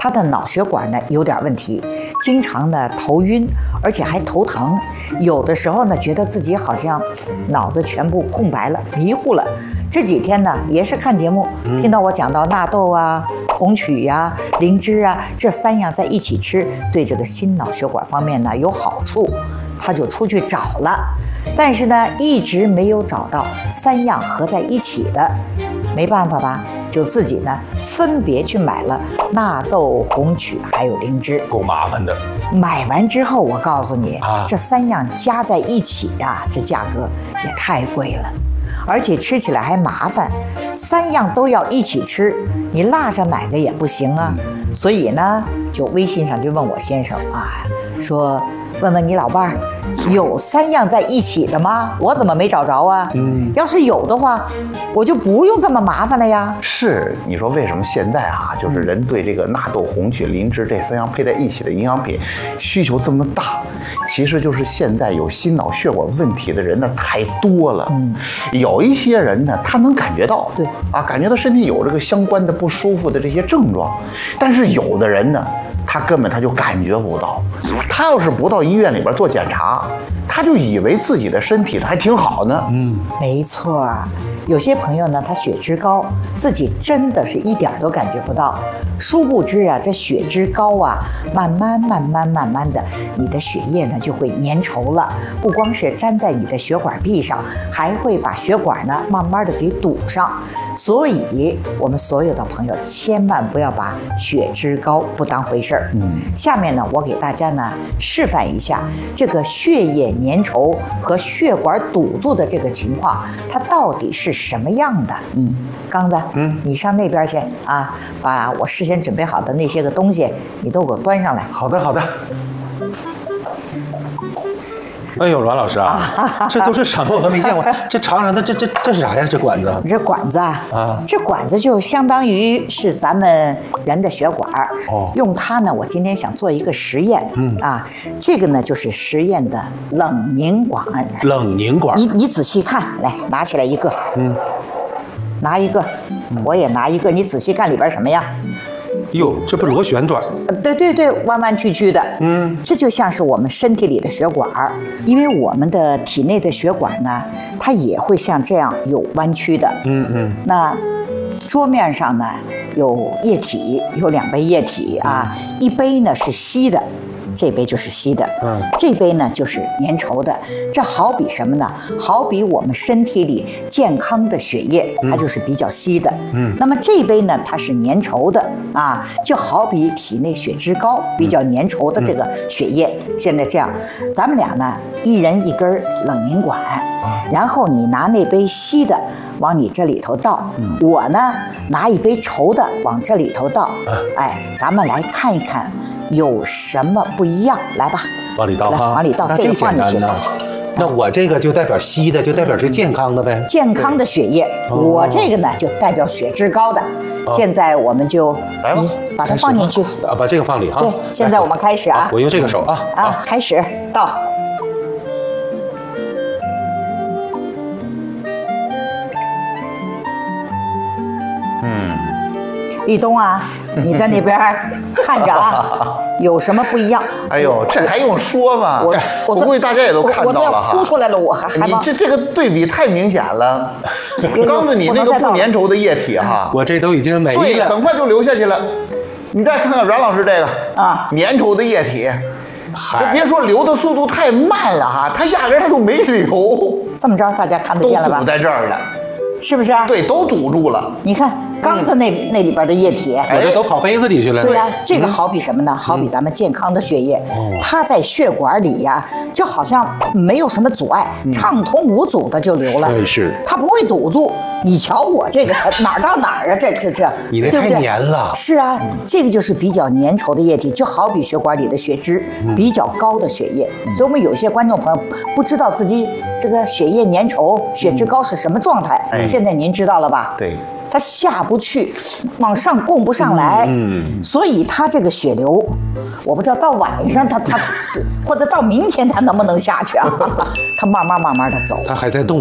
他的脑血管呢有点问题，经常呢头晕，而且还头疼，有的时候呢觉得自己好像脑子全部空白了，迷糊了。这几天呢也是看节目，听到我讲到纳豆啊、红曲呀、灵芝啊这3样在一起吃，对这个心脑血管方面呢有好处，他就出去找了，但是呢一直没有找到3样合在一起的，没办法吧，就自己呢分别去买了纳豆、红曲还有灵芝， 够麻烦的。 买完之后，我告诉你，这3样加在一起啊，这价格也太贵了。而且吃起来还麻烦，3样都要一起吃，你落下哪个也不行啊。所以呢，就微信上就问我先生啊，说问问你老伴儿，有3样在一起的吗？我怎么没找着啊？要是有的话，我就不用这么麻烦了呀。 是，你说为什么现在就是人对这个纳豆、红曲、灵芝这3样配在一起的营养品需求这么大？其实就是现在有心脑血管问题的人呢太多了。有一些人呢，他能感觉到， 对感觉到身体有这个相关的不舒服的这些症状，但是有的人呢，他根本就感觉不到。他要是不到医院里边做检查，他就以为自己的身体还挺好呢。 没错。有些朋友呢，他血脂高，自己真的是一点都感觉不到。殊不知啊，这血脂高啊，慢慢的，你的血液呢就会粘稠了。不光是粘在你的血管壁上，还会把血管呢慢慢的给堵上。所以，我们所有的朋友千万不要把血脂高不当回事儿。下面呢，我给大家呢示范一下这个血液粘稠和血管堵住的这个情况，它到底是什么样的？刚子，你上那边去啊，把我事先准备好的那些个东西，你都给我端上来。 好的，好的。哎呦，阮老师啊，这都是什么？我都没见过。这长长的，这是啥呀？这管子？ 这管子这管子就相当于是咱们人的血管。用它呢，我今天想做一个实验。这个呢就是实验的冷凝管。 冷凝管。 你仔细看，来拿起来一个。拿一个，我也拿一个，你仔细看里边什么呀？ 哟，这不螺旋状？ 对，弯弯曲曲的。这就像是我们身体里的血管，因为我们的体内的血管呢，它也会像这样有弯曲的。那桌面上呢有液体，有2杯液体啊，一杯呢是稀的。这杯就是稀的，这杯呢就是粘稠的。这好比什么呢？好比我们身体里健康的血液，它就是比较稀的。那么这杯呢，它是粘稠的啊，就好比体内血脂高、比较粘稠的这个血液。现在这样，咱们俩呢，一人一根冷凝管，然后你拿那杯稀的往你这里头倒，我呢拿一杯稠的往这里头倒。咱们来看一看。有什么不一样？来吧， 往里倒哈， 往里倒，这个放进去。 那我这个就代表稀的，就代表是健康的呗。 健康的血液，我这个呢就代表血脂高的。现在我们就来吧， 把它放进去把这个放里哈。 对，现在我们开始啊。 我用这个手啊。 开始倒。立冬啊，你在那边看着啊，有什么不一样？ 哎呦，这还用说吗？我估计大家也都看到了哈。我都要哭出来了，我还你这个对比太明显了。刚才你那个不粘稠的液体哈， 我这都已经没了， 对，很快就流下去了。你再看看阮老师这个粘稠的液体，别说流的速度太慢了哈，它压根它都没流。 这么着，大家看得见了吧？ 都堵在这儿了。 是不是？ 对，都堵住了。 你看刚才那里边的液体， 我这都跑杯子里去了。 对呀，这个好比什么呢？好比咱们健康的血液，它在血管里呀，就好像没有什么阻碍，畅通无阻的就流了。 是， 它不会堵住。你瞧我这个才哪儿到哪儿啊？这， 你那太粘了。 是啊，这个就是比较粘稠的液体，就好比血管里的血脂比较高的血液。所以我们有些观众朋友不知道自己这个血液粘稠、血脂高是什么状态。现在您知道了吧？ 对， 它下不去，往上供不上来，所以它这个血流，我不知道到晚上它或者到明天它能不能下去啊？它慢慢的走， 它还在动。